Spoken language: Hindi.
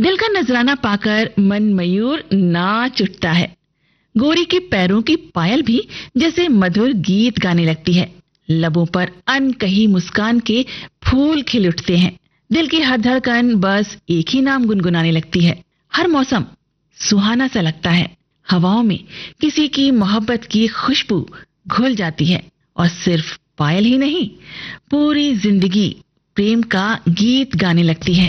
दिल का नजराना पाकर मन मयूर नाच उठता है। गोरी के पैरों की पायल भी जैसे मधुर गीत गाने लगती है। लबों पर अनकही मुस्कान के फूल खिल उठते हैं। दिल की हर धड़कन बस एक ही नाम गुनगुनाने लगती है। हर मौसम सुहाना सा लगता है। हवाओं में किसी की मोहब्बत की खुशबू घुल जाती है और सिर्फ पायल ही नहीं, पूरी जिंदगी प्रेम का गीत गाने लगती है।